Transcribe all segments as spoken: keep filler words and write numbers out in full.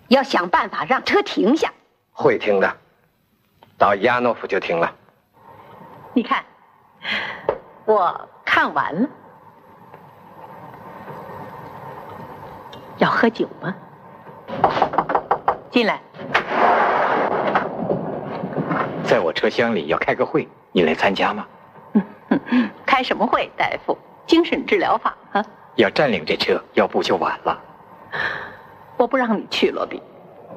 要想办法让车停下。 会停的，到亚诺夫就停了。 你看，我看完了。要喝酒吗？进来。 在我车厢里要开个会，你来参加吗？ 开什么会，大夫？精神治疗法啊？ 要占领这车，要不就晚了。 我不让你去，罗比。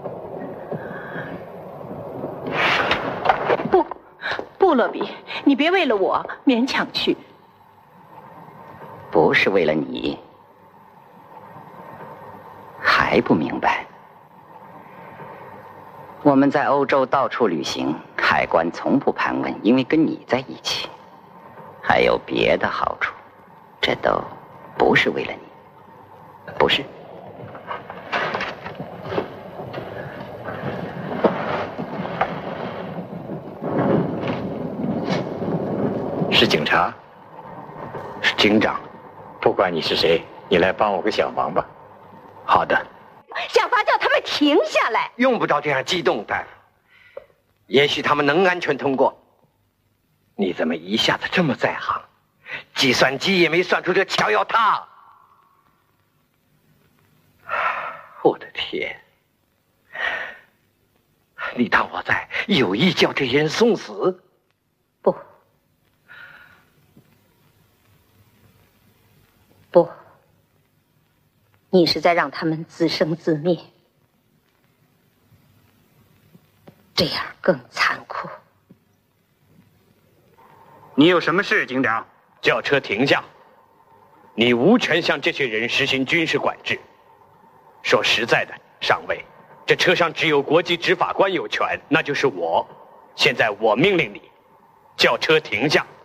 不，不，罗比，你别为了我勉强去。 不是为了你，还不明白？我们在欧洲到处旅行，海关从不盘问，因为跟你在一起，还有别的好处，这都不是为了你，不是。 是警察， 是警长。 不管你是谁，你来帮我个小忙吧。 好的。 想法叫他们停下来。 用不着这样激动，大夫。也许他们能安全通过。你怎么一下子这么在行？计算机也没算出这桥要塌。我的天！你当我在有意叫这些人送死？ 不，不，你是在让他们自生自灭，这样更残酷。 你有什么事，警长？ 叫车停下！你无权向这些人实行军事管制。说实在的，上尉，这车上只有国际执法官有权，那就是我。现在我命令你，叫车停下。